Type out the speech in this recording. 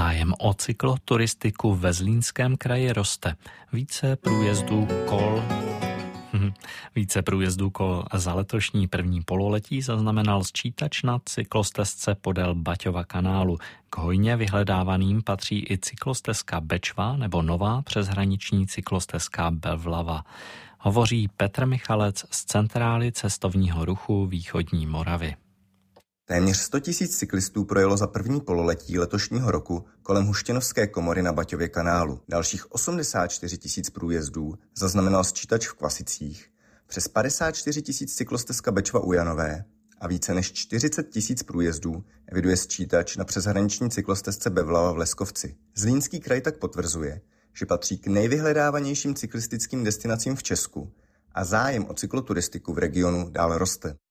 Zájem o cykloturistiku ve Zlínském kraji roste. Více průjezdů kol za letošní první pololetí zaznamenal sčítač na cyklostezce podél Baťova kanálu. K hojně vyhledávaným patří i cyklostezka Bečva nebo nová přeshraniční cyklostezka Belvlava. Hovoří Petr Michalec z Centrály cestovního ruchu Východní Moravy. Téměř 100 000 cyklistů projelo za první pololetí letošního roku kolem Huštěnovské komory na Baťově kanálu. Dalších 84 000 průjezdů zaznamenal sčítač v Kvasicích, přes 54 000 cyklostezka Bečva u Janové a více než 40 000 průjezdů eviduje sčítač na přeshraniční cyklostezce Bevlava v Leskovci. Zlínský kraj tak potvrzuje, že patří k nejvyhledávanějším cyklistickým destinacím v Česku a zájem o cykloturistiku v regionu dále roste.